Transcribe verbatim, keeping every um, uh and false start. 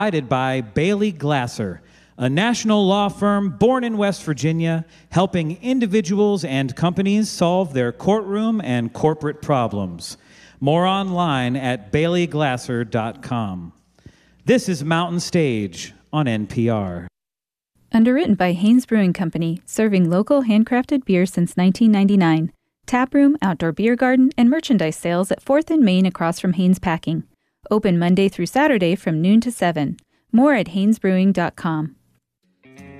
Provided by Bailey Glasser, a national law firm born in West Virginia, helping individuals and companies solve their courtroom and corporate problems. More online at bailey glasser dot com. This is Mountain Stage on N P R. Underwritten by Haynes Brewing Company, serving local handcrafted beer since nineteen ninety-nine. Taproom, outdoor beer garden, and merchandise sales at fourth and Main across from Haynes Packing. Open Monday through Saturday from noon to seven. More at haynes brewing dot com.